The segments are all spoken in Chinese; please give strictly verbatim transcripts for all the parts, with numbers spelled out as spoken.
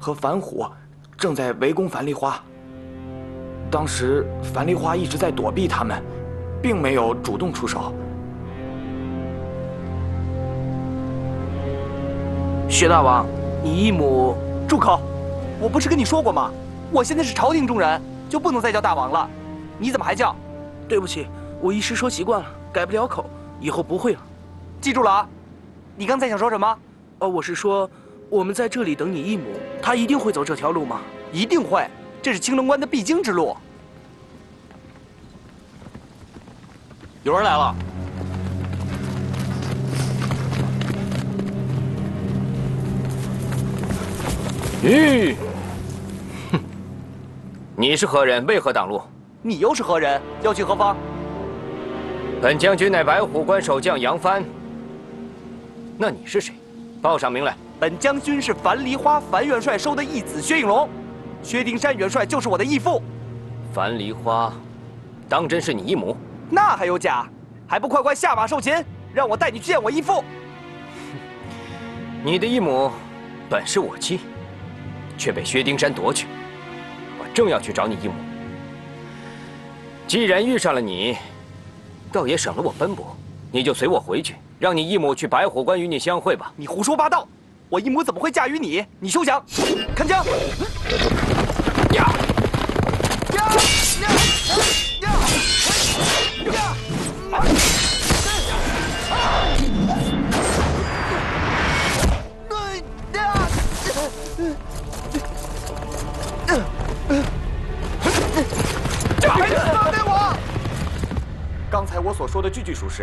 和樊虎正在围攻樊梨花。当时樊梨花一直在躲避他们，并没有主动出手。 薛大王，你义母…… 住口！我不是跟你说过吗？我现在是朝廷中人，就不能再叫大王了。你怎么还叫？ 对不起，我一时说习惯了，改不了口，以后不会了。 记住了啊！你刚才想说什么？ 哦，我是说，我们在这里等你义母，她一定会走这条路吗？ 一定会，这是青龙关的必经之路。 有人来了。 吁！哼！你是何人？为何挡路？ 你又是何人？要去何方？ 本将军乃白虎关守将杨帆。那你是谁？报上名来。 本将军是樊梨花樊元帅收的义子薛应龙，薛丁山元帅就是我的义父。 樊梨花，当真是你义母？ 那还有假？还不快快下马受擒，让我带你去见我义父！ 你的义母本是我妻，却被薛丁山夺去。我正要去找你义母。既然遇上了你，倒也省了我奔波。你就随我回去，让你义母去白虎关与你相会吧。 你胡说八道！我义母怎么会嫁于你？你休想！看枪！ 呀！ 呀！呀！呀！呀！放开我！ 刚才我所说的句句属实。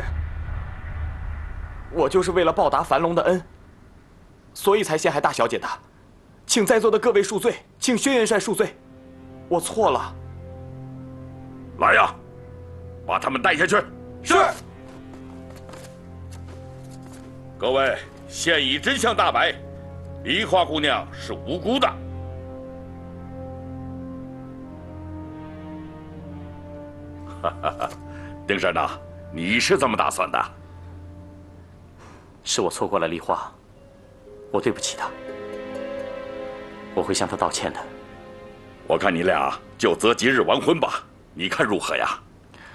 我就是为了报答樊龙的恩，所以才陷害大小姐的。请在座的各位恕罪，请薛元帅恕罪，我错了。 来呀，把他们带下去。 是。 各位，现已真相大白，梨花姑娘是无辜的。哈哈哈，丁山呐，你是这么打算的？ 是我错过了梨花，我对不起她，我会向她道歉的。 我看你俩就择吉日完婚吧，你看如何呀？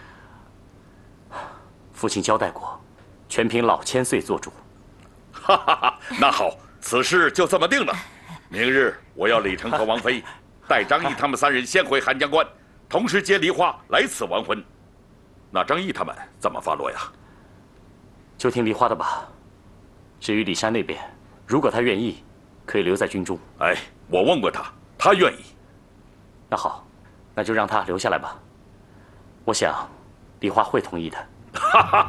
父亲交代过，全凭老千岁做主。 哈哈哈，那好，此事就这么定了。明日我要李成和王妃带张毅他们三人先回寒江关，同时接梨花来此完婚。那张毅他们怎么发落呀？ 就听梨花的吧。至于李山那边，如果他愿意，可以留在军中。 哎，我问过他，他愿意。 那好，那就让他留下来吧。我想，梨花会同意的。 哈哈。